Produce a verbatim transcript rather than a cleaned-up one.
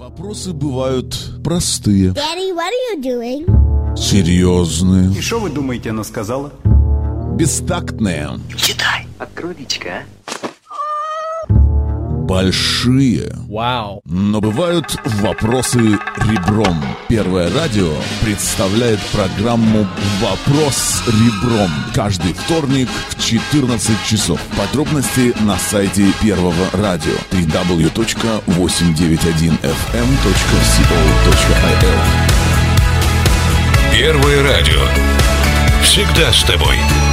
Вопросы бывают простые. Daddy, what are you doing? Серьезные. И что вы думаете, она сказала? Бестактные. Читай. Открой личико, а? Большие. Вау. Но бывают вопросы ребром. Первое радио представляет программу «Вопрос ребром» каждый вторник в четырнадцать часов. Подробности на сайте Первого радио дабл ю дабл ю дабл ю точка восемьсот девяносто один эф эм точка ко точка ай эл. Первое радио. Всегда с тобой.